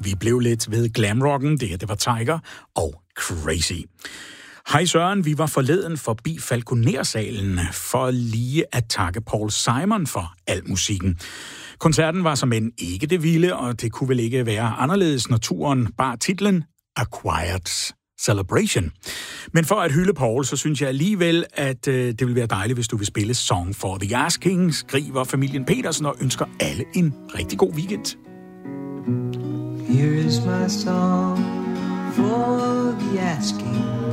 vi blev lidt ved glamrocken. Det var Tiger og Crazy. Hej Søren, vi var forleden forbi Falconer-salen for lige at takke Paul Simon for al musikken. Koncerten var som end ikke det vilde, og det kunne vel ikke være anderledes, når turen bar titlen A Quiet Celebration. Men for at hylde Paul, så synes jeg alligevel, at det vil være dejligt, hvis du vil spille Song for the Asking, skriver familien Petersen og ønsker alle en rigtig god weekend. Here is my song for the asking.